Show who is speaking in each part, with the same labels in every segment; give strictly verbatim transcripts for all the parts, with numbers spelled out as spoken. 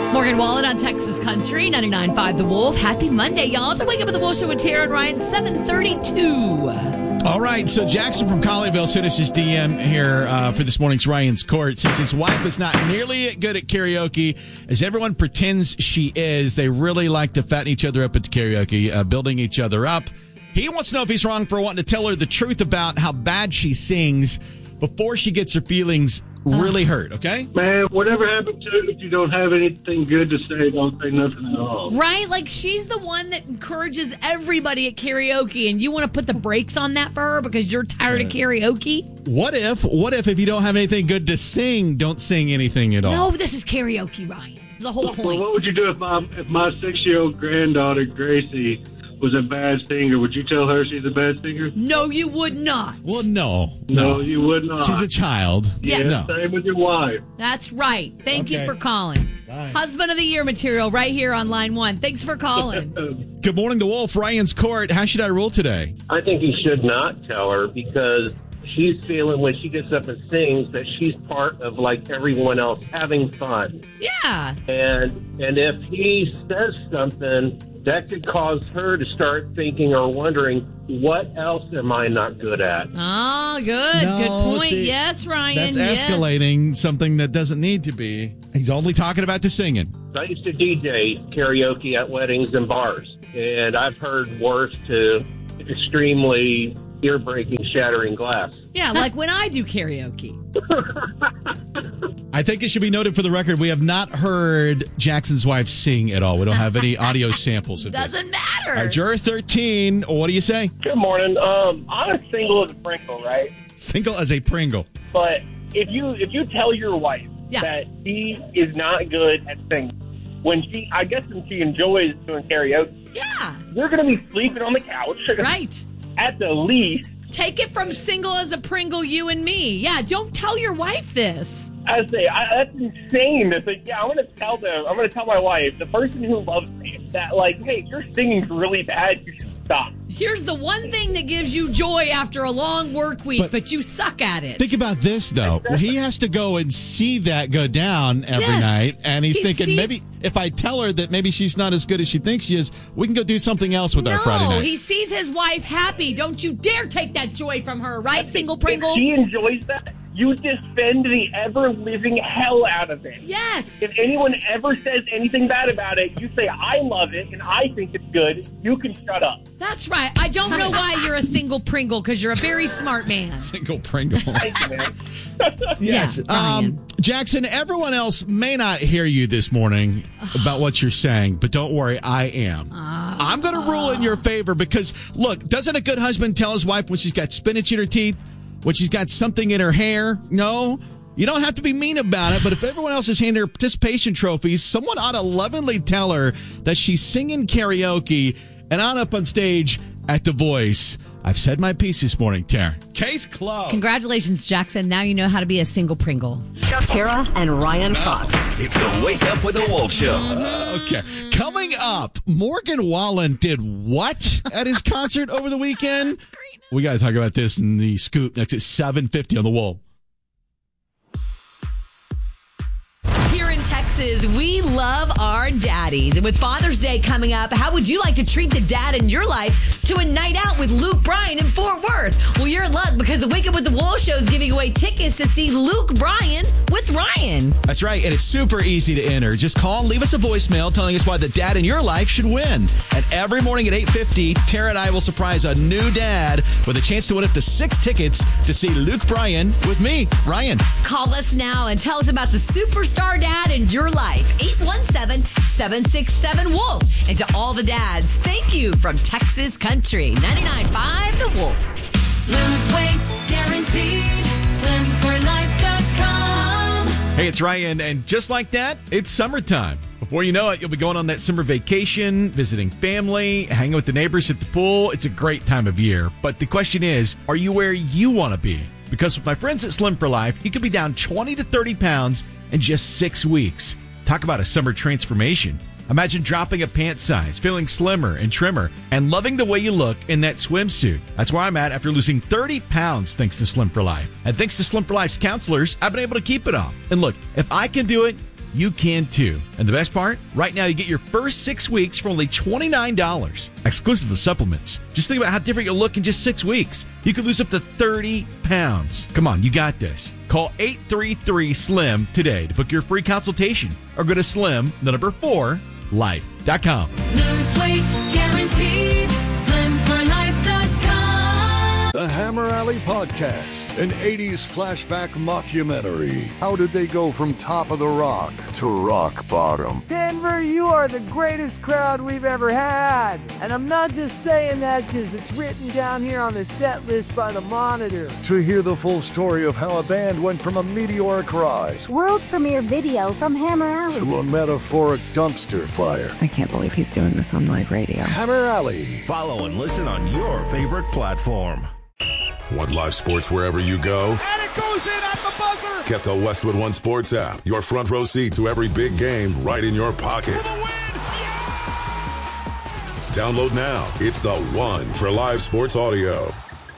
Speaker 1: Morgan Wallen on Texas Country, ninety-nine point five The Wolf. Happy Monday, y'all. It's a Wake Up with the Wolf Show with Tara and Ryan, seven thirty-two.
Speaker 2: All right, so Jackson from Colleyville sent us his D M here uh, for this morning's Ryan's Court. Since his wife is not nearly as good at karaoke as everyone pretends she is, they really like to fatten each other up at the karaoke, uh, building each other up. He wants to know if he's wrong for wanting to tell her the truth about how bad she sings before she gets her feelings really hurt, okay?
Speaker 3: Man, whatever happened to if you don't have anything good to say, don't say nothing at all.
Speaker 1: Right? Like, she's the one that encourages everybody at karaoke, and you want to put the brakes on that for her because you're tired of karaoke?
Speaker 2: What if, what if, if you don't have anything good to sing, don't sing anything at all?
Speaker 1: No, this is karaoke, Ryan. The whole point.
Speaker 3: Well, what would you do if my, if my six-year-old granddaughter, Gracie, was a bad singer? Would you tell her she's a bad singer?
Speaker 1: No, you would not.
Speaker 2: Well, no.
Speaker 3: No, no you would not.
Speaker 2: She's a child.
Speaker 1: Yeah.
Speaker 3: yeah
Speaker 2: no.
Speaker 3: Same with your wife.
Speaker 1: That's right. Thank
Speaker 2: Okay.
Speaker 1: you for calling.
Speaker 2: Bye.
Speaker 1: Husband of the Year material right here on line one. Thanks for calling.
Speaker 2: Good morning, The Wolf. Ryan's Court. How should I rule today?
Speaker 4: I think you should not tell her because she's feeling when she gets up and sings that she's part of like everyone else having fun.
Speaker 1: Yeah.
Speaker 4: And and if he says something, that could cause her to start thinking or wondering, what else am I not good at?
Speaker 1: Oh, good.
Speaker 2: No,
Speaker 1: good point.
Speaker 2: see,
Speaker 1: yes, Ryan.
Speaker 2: That's
Speaker 1: yes.
Speaker 2: escalating something that doesn't need to be. He's only talking about the singing.
Speaker 4: I used to D J karaoke at weddings and bars, and I've heard worse to extremely ear-breaking, shattering glass.
Speaker 1: Yeah, like when I do karaoke.
Speaker 2: I think it should be noted for the record, we have not heard Jackson's wife sing at all. We don't have any audio samples of this.
Speaker 1: Doesn't matter.
Speaker 2: All right, Juror thirteen, what do you say?
Speaker 5: Good morning. Um, I'm a single as a Pringle, right?
Speaker 2: Single as a Pringle.
Speaker 5: But if you if you tell your wife
Speaker 1: Yeah.
Speaker 5: that she is not good at singing, when she, I guess, when she enjoys doing karaoke,
Speaker 1: Yeah.
Speaker 5: you're going to be sleeping on the couch.
Speaker 1: Right.
Speaker 5: At the least,
Speaker 1: Take it from single as a Pringle, you and me. Yeah, don't tell your wife this.
Speaker 5: I say I, that's insane. It's like, yeah, I'm going to tell them. I'm going to tell my wife, the person who loves me, that like, hey, your singing's really bad. You should stop.
Speaker 1: Here's the one thing that gives you joy after a long work week, but,
Speaker 2: But
Speaker 1: you suck at it.
Speaker 2: Think about this, though. Well, he has to go and see that go down every
Speaker 1: Yes.
Speaker 2: night, and he's
Speaker 1: He
Speaker 2: thinking
Speaker 1: sees-
Speaker 2: maybe if I tell her that maybe she's not as good as she thinks she is, we can go do something else with
Speaker 1: no,
Speaker 2: our Friday night.
Speaker 1: he sees his wife happy. Don't you dare take that joy from her, right, single Pringle?
Speaker 5: If she enjoys that, you defend the ever-living hell out of it.
Speaker 1: Yes.
Speaker 5: If anyone ever says anything bad about it, you say, I love it and I think it's good. You can shut up.
Speaker 1: That's right. I don't know why you're a single Pringle, because you're a very smart man.
Speaker 2: Single Pringle.
Speaker 5: Thank you, man.
Speaker 2: Yes.
Speaker 1: Yeah, Ryan.
Speaker 2: um, Jackson, everyone else may not hear you this morning about what you're saying, but don't worry, I am. I'm going to rule in your favor because, look, doesn't a good husband tell his wife when she's got spinach in her teeth, when she's got something in her hair? No. You don't have to be mean about it, but if everyone else is handing her participation trophies, someone ought to lovingly tell her that she's singing karaoke and not up on stage at The Voice. I've said my piece this morning, Tara. Case closed.
Speaker 1: Congratulations, Jackson. Now you know how to be a single Pringle.
Speaker 6: Tara and Ryan Fox.
Speaker 7: It's the Wake Up with the Wolf Show.
Speaker 2: Okay. Coming up, Morgan Wallen did what at his concert over the weekend? We got to talk about this in the scoop next at seven fifty on The Wolf.
Speaker 1: Here in Texas, we love our daddies. And with Father's Day coming up, how would you like to treat the dad in your life to a night out with Luke Bryan in Fort Worth? Well, you're in luck because the Wake Up with the Wolf Show is giving away tickets to see Luke Bryan with Ryan.
Speaker 2: That's right, and it's super easy to enter. Just call and leave us a voicemail telling us why the dad in your life should win. And every morning at eight fifty, Tara and I will surprise a new dad with a chance to win up to six tickets to see Luke Bryan with me, Ryan.
Speaker 1: Call us now and tell us about the superstar dad in your life. eight one seven, seven six seven, WOLF. And to all the dads, thank you from Texas Country. ninety-nine point five The Wolf.
Speaker 8: Lose weight, guaranteed. slim for life dot com.
Speaker 2: Hey, it's Ryan, and just like that, it's summertime. Before you know it, you'll be going on that summer vacation, visiting family, hanging with the neighbors at the pool. It's a great time of year. But the question is, are you where you want to be? Because with my friends at Slim for Life, you could be down twenty to thirty pounds in just six weeks. Talk about a summer transformation. Imagine dropping a pant size, feeling slimmer and trimmer, and loving the way you look in that swimsuit. That's where I'm at after losing thirty pounds thanks to Slim for Life. And thanks to Slim for Life's counselors, I've been able to keep it off. And look, if I can do it, you can too. And the best part? Right now you get your first six weeks for only twenty-nine dollars, exclusive of supplements. Just think about how different you'll look in just six weeks. You could lose up to thirty pounds. Come on, you got this. Call eight three three SLIM today to book your free consultation or go to slim, the number four, life dot com.
Speaker 8: Lose weight guaranteed. slim for life dot com.
Speaker 9: The Hammer Alley Podcast, an eighties flashback mockumentary. How did they go from top of the rock to rock bottom?
Speaker 10: Denver, you are the greatest crowd we've ever had. And I'm not just saying that because it's written down here on the set list by the Monitor.
Speaker 9: To hear the full story of how a band went from a meteoric rise
Speaker 11: world premiere video from Hammer Alley
Speaker 9: to a metaphoric dumpster fire.
Speaker 12: I can't believe he's doing this on live radio.
Speaker 9: Hammer Alley.
Speaker 13: Follow and listen on your favorite platform.
Speaker 14: Want live sports wherever you go?
Speaker 15: And it goes in at the buzzer!
Speaker 14: Get the Westwood One Sports app. Your front row seat to every big game right in your pocket.
Speaker 15: For the win! Yeah!
Speaker 14: Download now. It's the one for live sports audio.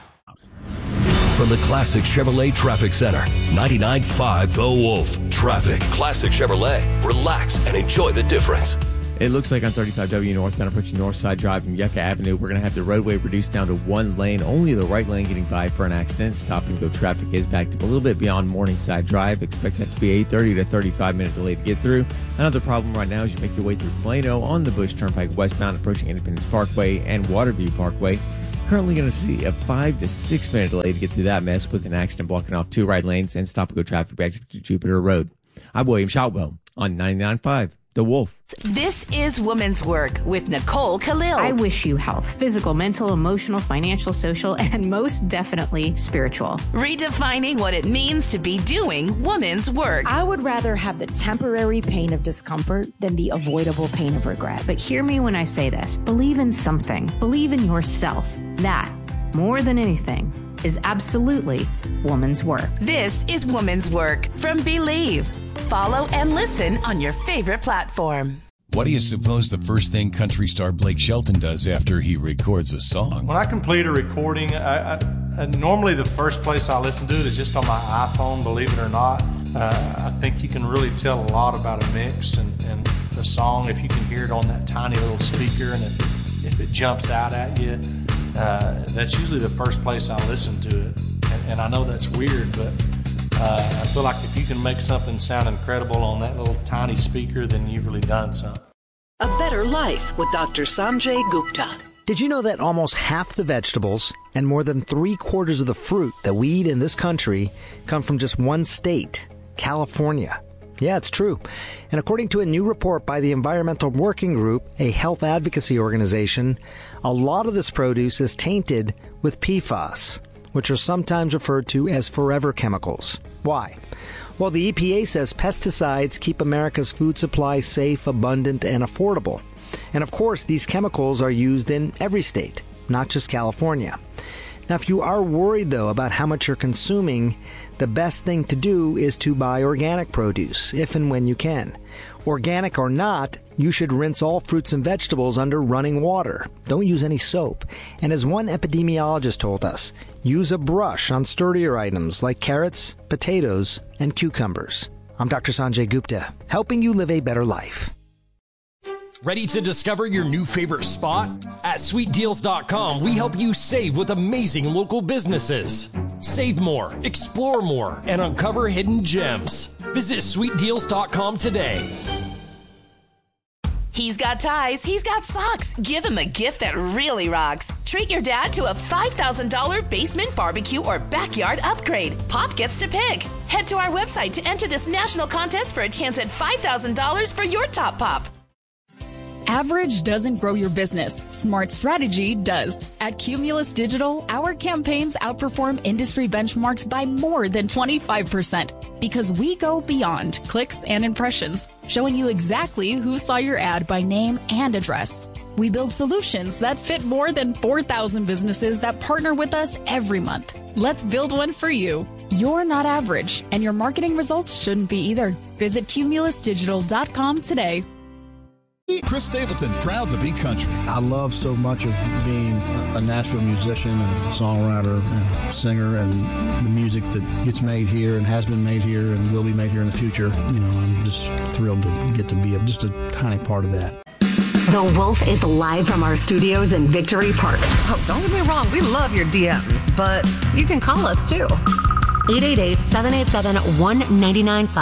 Speaker 16: From the Classic Chevrolet Traffic Center, ninety-nine point five The Wolf. Traffic. Classic Chevrolet. Relax and enjoy the difference.
Speaker 17: It looks like on thirty-five W northbound approaching Northside Drive from Yucca Avenue, we're going to have the roadway reduced down to one lane, only the right lane getting by for an accident. Stop and go traffic is backed up a little bit beyond Morningside Drive. Expect that to be a thirty to thirty-five minute delay to get through. Another problem right now is you make your way through Plano on the Bush Turnpike westbound approaching Independence Parkway and Waterview Parkway. Currently going to see a five to six minute delay to get through that mess with an accident blocking off two right lanes and stop and go traffic back to Jupiter Road. I'm William Shoutwell on ninety-nine point five The Wolf.
Speaker 18: This is Woman's Work with Nicole Khalil.
Speaker 19: I wish you health, physical, mental, emotional, financial, social, and most definitely spiritual.
Speaker 18: Redefining what it means to be doing woman's work.
Speaker 20: I would rather have the temporary pain of discomfort than the avoidable pain of regret.
Speaker 19: But hear me when I say this. Believe in something. Believe in yourself. That, more than anything, is absolutely woman's work.
Speaker 18: This is Woman's Work from Believe. Follow and listen on your favorite platform.
Speaker 21: What do you suppose the first thing country star Blake Shelton does after he records a song?
Speaker 22: When I complete a recording, I, I, I, normally the first place I listen to it is just on my iPhone, believe it or not. Uh, I think you can really tell a lot about a mix and, and the song if you can hear it on that tiny little speaker and if, if it jumps out at you. Uh, that's usually the first place I listen to it. And, and I know that's weird, but uh, I feel like if you can make something sound incredible on that little tiny speaker, then you've really done something.
Speaker 23: A Better Life with Doctor Sanjay Gupta.
Speaker 24: Did you know that almost half the vegetables and more than three quarters of the fruit that we eat in this country come from just one state, California? Yeah, it's true. And according to a new report by the Environmental Working Group, a health advocacy organization, a lot of this produce is tainted with P FAS, which are sometimes referred to as forever chemicals. Why? Well, the E P A says pesticides keep America's food supply safe, abundant, and affordable. And of course, these chemicals are used in every state, not just California. Now, if you are worried, though, about how much you're consuming, the best thing to do is to buy organic produce, if and when you can. Organic or not, you should rinse all fruits and vegetables under running water. Don't use any soap. And as one epidemiologist told us, use a brush on sturdier items like carrots, potatoes, and cucumbers. I'm Doctor Sanjay Gupta, helping you live a better life.
Speaker 25: Ready to discover your new favorite spot? At sweet deals dot com, we help you save with amazing local businesses. Save more, explore more, and uncover hidden gems. Visit sweet deals dot com today.
Speaker 18: He's got ties, he's got socks. Give him a gift that really rocks. Treat your dad to a five thousand dollars basement barbecue or backyard upgrade. Pop gets to pick. Head to our website to enter this national contest for a chance at five thousand dollars for your top pop.
Speaker 26: Average doesn't grow your business. Smart strategy does. At Cumulus Digital, our campaigns outperform industry benchmarks by more than twenty-five percent because we go beyond clicks and impressions, showing you exactly who saw your ad by name and address. We build solutions that fit more than four thousand businesses that partner with us every month. Let's build one for you. You're not average, and your marketing results shouldn't be either. Visit Cumulus Digital dot com today.
Speaker 1: Chris Stapleton, proud to be country.
Speaker 3: I love so much of being a Nashville musician and a songwriter and a singer, and the music that gets made here and has been made here and will be made here in the future. You know, I'm just thrilled to get to be a, just a tiny part of that.
Speaker 4: The Wolf is live from our studios in Victory Park.
Speaker 5: Oh, don't get me wrong. We love your D Ms, but you can call us too.
Speaker 4: eight eight eight, seven eight seven, one nine nine five.